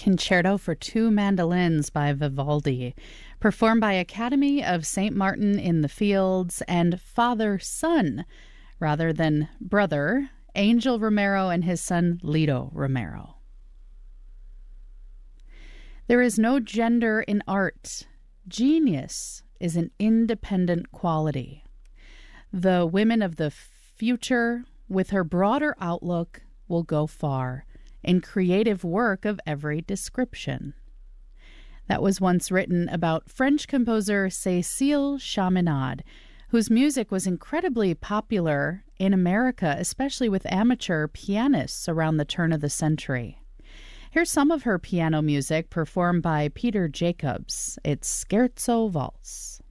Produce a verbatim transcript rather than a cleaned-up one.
Concerto for Two Mandolins by Vivaldi, performed by Academy of Saint Martin in the Fields and father-son, rather than brother, Angel Romero and his son Lito Romero. There is no gender in art. Genius is an independent quality. The women of the future, with her broader outlook, will go far in creative work of every description. That was once written about French composer Cécile Chaminade, whose music was incredibly popular in America, especially with amateur pianists around the turn of the century. Here's some of her piano music performed by Peter Jacobs. It's Scherzo Valse.